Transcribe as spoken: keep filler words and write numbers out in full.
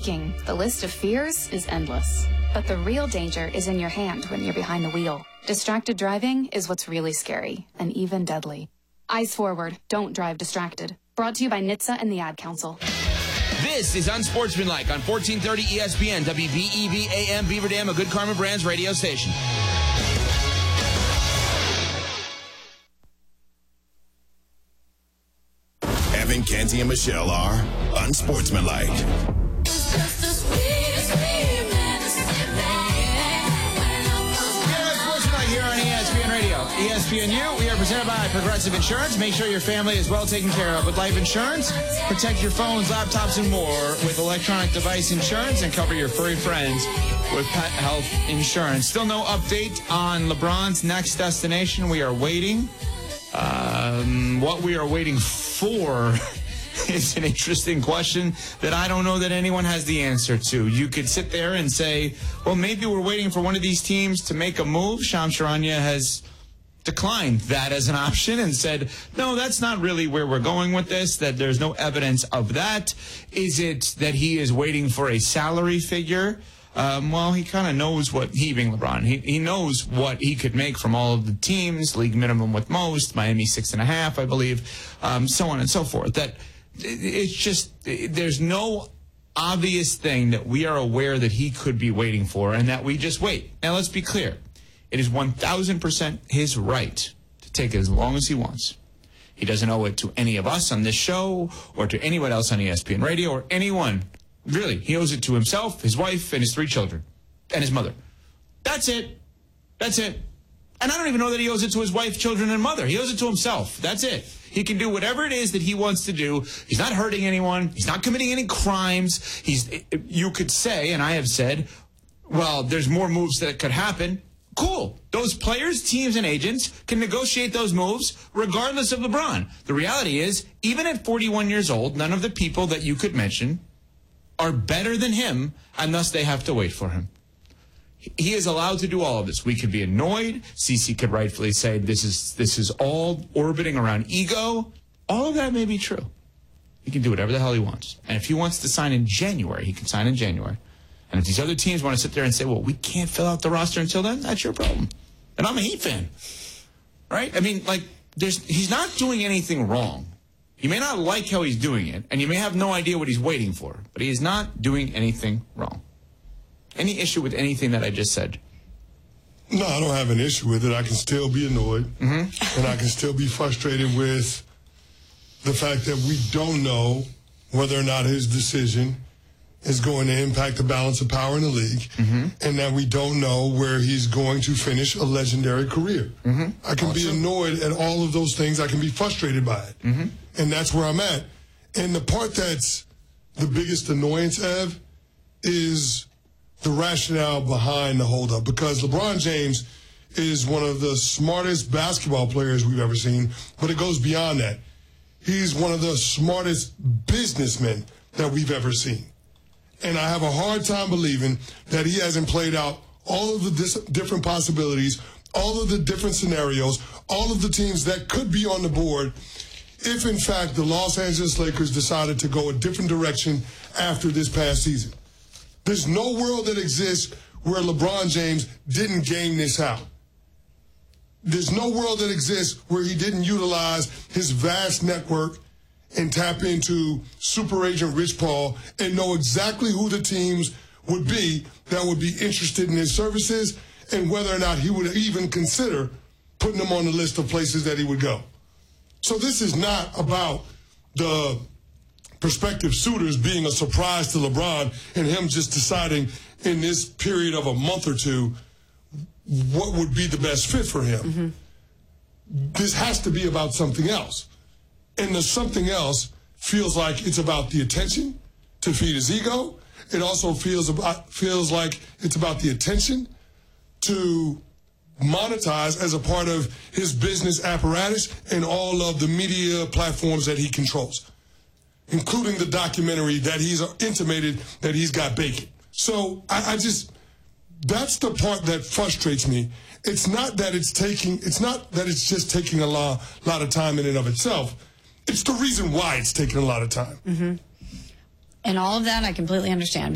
Speaking, the list of fears is endless. But the real danger is in your hand when you're behind the wheel. Distracted driving is what's really scary and even deadly. Eyes forward, don't drive distracted. Brought to you by N H T S A and the Ad Council. This is Unsportsmanlike on fourteen thirty E S P N, W B E V A M Beaver Dam, a Good Karma Brands radio station. Evan, Kenzie, and Michelle are Unsportsmanlike. Here on E S P N Radio, E S P N U, we are presented by Progressive Insurance. Make sure your family is well taken care of with life insurance. Protect your phones, laptops, and more with electronic device insurance, and cover your furry friends with pet health insurance. Still no update on LeBron's next destination. We are waiting. Um, what we are waiting for is an interesting question that I don't know that anyone has the answer to. You could sit there and say, well, maybe we're waiting for one of these teams to make a move. Shams Charania has declined that as an option and said, no, that's not really where we're going with this, that there's no evidence of that. Is it that he is waiting for a salary figure? Um, well, he kind of knows what, he being LeBron, he, he knows what he could make from all of the teams, league minimum with most, Miami six and a half, I believe, um, so on and so forth. That it's just, there's no obvious thing that we are aware that he could be waiting for, and that we just wait. Now, let's be clear. It is one thousand percent his right to take as long as he wants. He doesn't owe it to any of us on this show or to anyone else on E S P N Radio or anyone. Really, he owes it to himself, his wife, and his three children, and his mother. That's it. That's it. And I don't even know that he owes it to his wife, children, and mother. He owes it to himself. That's it. He can do whatever it is that he wants to do. He's not hurting anyone. He's not committing any crimes. He's. You could say, and I have said, well, there's more moves that could happen. Cool. Those players, teams, and agents can negotiate those moves regardless of LeBron. The reality is, even at forty-one years old, none of the people that you could mention are better than him, and thus they have to wait for him. He is allowed to do all of this. We could be annoyed. Cece could rightfully say this is this is all orbiting around ego. All of that may be true. He can do whatever the hell he wants. And if he wants to sign in January, he can sign in January. And if these other teams want to sit there and say, well, we can't fill out the roster until then, that's your problem. And I'm a Heat fan. Right? I mean, like, there's he's not doing anything wrong. You may not like how he's doing it, and you may have no idea what he's waiting for, but he is not doing anything wrong. Any issue with anything that I just said? No, I don't have an issue with it. I can still be annoyed, mm-hmm. and I can still be frustrated with the fact that we don't know whether or not his decision is going to impact the balance of power in the league, mm-hmm. and that we don't know where he's going to finish a legendary career. Mm-hmm. I can awesome. be annoyed at all of those things. I can be frustrated by it. Mm-hmm. And that's where I'm at. And the part that's the biggest annoyance, Ev, is the rationale behind the holdup. Because LeBron James is one of the smartest basketball players we've ever seen, but it goes beyond that. He's one of the smartest businessmen that we've ever seen. And I have a hard time believing that he hasn't played out all of the dis- different possibilities, all of the different scenarios, all of the teams that could be on the board if, in fact, the Los Angeles Lakers decided to go a different direction after this past season. There's no world that exists where LeBron James didn't game this out. There's no world that exists where he didn't utilize his vast network and tap into super agent Rich Paul and know exactly who the teams would be that would be interested in his services and whether or not he would even consider putting them on the list of places that he would go. So this is not about the prospective suitors being a surprise to LeBron and him just deciding in this period of a month or two what would be the best fit for him. Mm-hmm. This has to be about something else. And the something else feels like it's about the attention to feed his ego. It also feels about feels like it's about the attention to monetize as a part of his business apparatus and all of the media platforms that he controls, including the documentary that he's intimated that he's got bacon. So I, I just, that's the part that frustrates me. It's not that it's taking, it's not that it's just taking a lot, lot of time in and of itself. It's the reason why it's taking a lot of time. Mm-hmm. And all of that I completely understand.